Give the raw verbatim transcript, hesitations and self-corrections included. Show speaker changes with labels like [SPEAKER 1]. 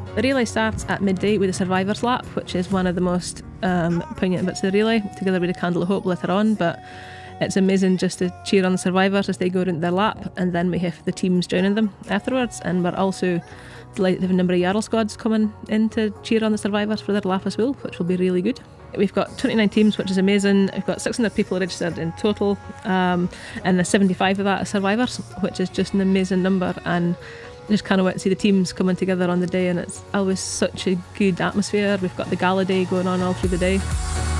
[SPEAKER 1] The relay starts at midday with the Survivors Lap, which is one of the most um, poignant bits of the relay, together with the Candle of Hope later on. But it's amazing just to cheer on the survivors as they go into their lap, and then we have the teams joining them afterwards. And we're also delighted to have a number of Jarl squads coming in to cheer on the survivors for their lap as well, which will be really good. We've got twenty-nine teams, which is amazing. We've got six hundred people registered in total, um, and the seventy-five of that are survivors, which is just an amazing number. And I just kind of wait to see the teams coming together on the day, and it's always such a good atmosphere. We've got the gala day going on all through the day.